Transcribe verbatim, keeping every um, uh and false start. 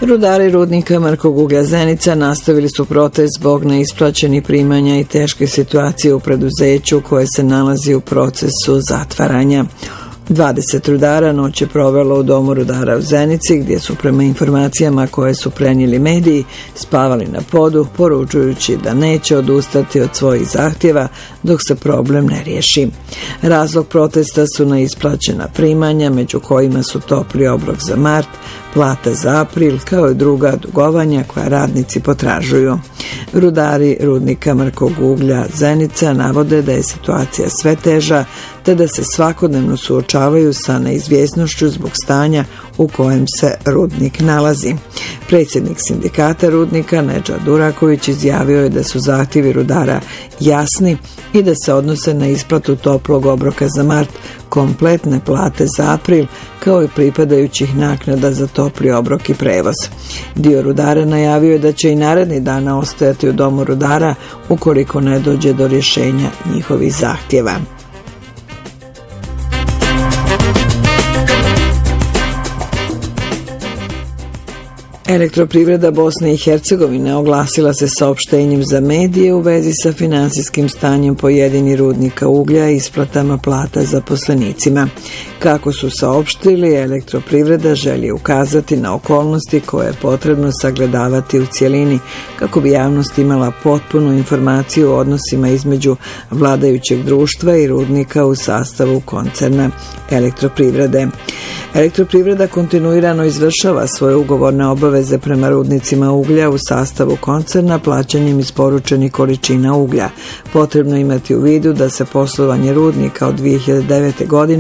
Rudari rudnika Mrkog uglja Zenica nastavili su protest zbog neisplaćenih primanja i teške situacije u preduzeću koje se nalazi u procesu zatvaranja. dvadeset rudara noć je provelo u domu rudara u Zenici, gdje su prema informacijama koje su prenijeli mediji spavali na podu, poručujući da neće odustati od svojih zahtjeva dok se problem ne riješi. Razlog protesta su neisplaćena primanja, među kojima su topli obrok za mart, plata za april, kao i druga dugovanja koja radnici potražuju. Rudari rudnika Mrkog uglja Zenica navode da je situacija sve teža, te da se svakodnevno suočavaju sa neizvjesnošću zbog stanja u kojem se rudnik nalazi. Predsjednik sindikata rudnika Nedžad Duraković izjavio je da su zahtjevi rudara jasni i da se odnose na isplatu toplog obroka za mart, kompletne plate za april, kao i pripadajućih naknada za topli obrok i prevoz. Dio rudara najavio je da će i narednih dana ostajati u domu rudara ukoliko ne dođe do rješenja njihovih zahtjeva. Elektroprivreda Bosne i Hercegovine oglasila se saopštenjem za medije u vezi sa finansijskim stanjem pojedinih rudnika uglja i isplatama plata zaposlenicima. Kako su saopštili, Elektroprivreda želi ukazati na okolnosti koje je potrebno sagledavati u cjelini kako bi javnost imala potpunu informaciju o odnosima između vladajućeg društva i rudnika u sastavu koncerna Elektroprivrede. Elektroprivreda kontinuirano izvršava svoje ugovorne obaveze prema rudnicima uglja u sastavu koncerna plaćanjem isporučenih količina uglja. Potrebno imati u vidu da se poslovanje rudnika od dvije hiljade devete godine